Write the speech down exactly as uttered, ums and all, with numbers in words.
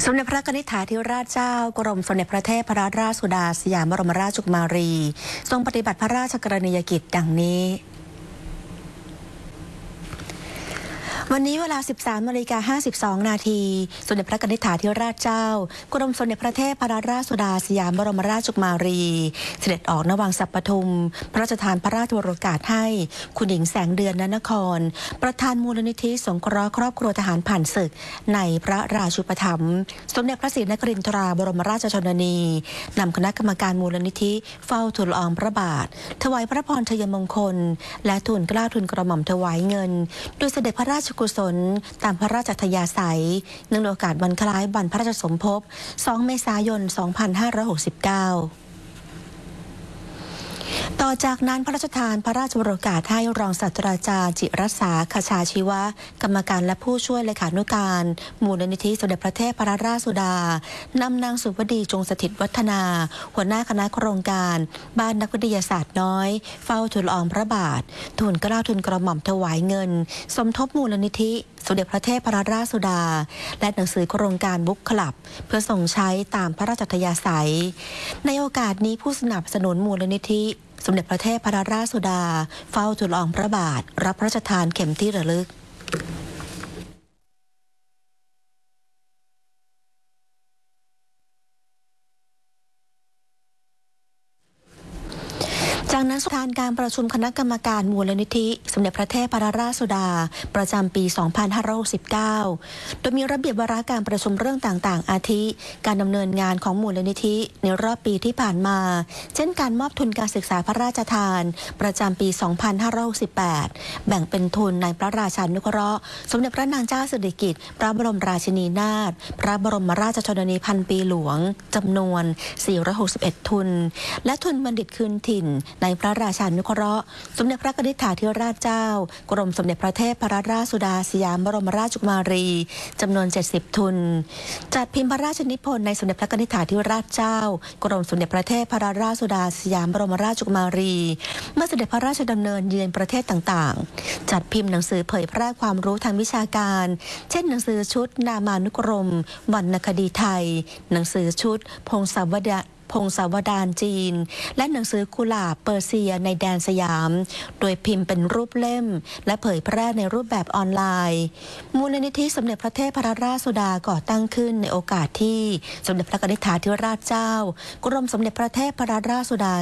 สมเด็จพระนิธิถาธิราชเจ้ากรมสมเด็จพระเทพรัตนราชสุดาสยามบรมราชกุมารีทรงปฏิบัติพระราชกรณียกิจดังนี้วันนี้เวลา สิบสามนาฬิกาห้าสิบสองนาทีสมเด็จพระนิธิถาธิราชเจ้ากรมสมเด็จพระเทพรัตนราชสุดาสยามบรมราชกุมารีเสด็จออกณวังสัปทุมพระราชทานพระราชวโรกาสให้คุณหญิงแสงเดือนนนครประธานมูลนิธิสงเคราะห์ครอบครัวทหารผ่านศึกในพระราชูปถัมภ์สมเด็จพระศรีนครินทราบรมราชชนนีนำคณะกรรมการมูลนิธิเฝ้าทูลละอองพระบาทถวายพระพรชัยมงคลและทูลเกล้าทูลกระหม่อมถวายเงินโดยเสด็จพระราชกุศลตามพระราชอัธยาศัยเนื่องในโอกาสวันคล้ายวันพระราชสมภพสองเมษายนสองพันห้าร้อยหกสิบเก้าต่อจากนั้นพระราชทานพระราชวโรกาสให้รองศาสตราจารย์จิรัสสาคชาชีวะกรรมการและผู้ช่วยเลขานุการมูลนิธิสมเด็จพระเทพรัตนราชสุดานำนางสุวดีจงสถิตวัฒนาหัวหน้าคณะโครงการบ้านนักวิทยาศาสตร์น้อยเฝ้าทูลละอองพระบาททูลเกล้าทูลกระหม่อมถวายเงินสมทบมูลนิธิสมเด็จพระเทพรัตนราชสุดาและหนังสือโครงการบุ๊กคลับเพื่อส่งใช้ตามพระราชอัธยาศัยในโอกาสนี้ผู้สนับสนุนมูลนิธิสมเด็จพระเทพรัตนราชสุดาเฝ้าทูลละอองพระบาทรับพระราชทานเข็มที่ระลึกจากนั้นประธานการประชุมคณะกรรมการมูลนิธิสมเด็จพระเทพรัตนราชสุดาประจำปี สองพันห้าร้อยหกสิบเก้า โดยมีระเบียบวาระการประชุมเรื่องต่างๆอาทิการดำเนินงานของมูลนิธิในรอบปีที่ผ่านมาเช่นการมอบทุนการศึกษาพระราชทานประจำปี สองพันห้าร้อยหกสิบแปด แบ่งเป็นทุนในพระราชานุเคราะห์สมเด็จพระนางเจ้าสิริกิติ์พระบรมราชินีนาถพระบรมราชชนนีพันปีหลวงจำนวน สี่ร้อยหกสิบเอ็ด ทุนและทุนบัณฑิตคืนถิ่นในพระราชานุเคราะห์สมเด็จพระนิธิถาธิราชเจ้ากรมสมเด็จพระเทพรัตนราชสุดาสยามบรมราชกุมารีจำนวนเจ็ดสิบทุนจัดพิมพ์พระราชนิพนธ์ในสมเด็จพระนิธิถาธิราชเจ้ากรมสมเด็จพระเทพรัตนราชสุดาสยามบรมราชกุมารีเมื่อเสด็จพระราชดำเนินเยือนประเทศต่างๆจัดพิมพ์หนังสือเผยแพร่ความรู้ทางวิชาการเช่นหนังสือชุดนามานุกรมวรรณคดีไทยหนังสือชุดพงศาวดารพงศาวดารจีนและหนังสือกุหลาบเปอร์เซียในแดนสยามโดยพิมพ์เป็นรูปเล่มและเผยแพร่ในรูปแบบออนไลน์มูลนิธิสมเด็จพระเทพรัตนราชสุดาก่อตั้งขึ้นในโอกาสที่สมเด็จพระนิธิถาธิราชเจ้ากรมสมเด็จพระเทพรัตนราชสุดา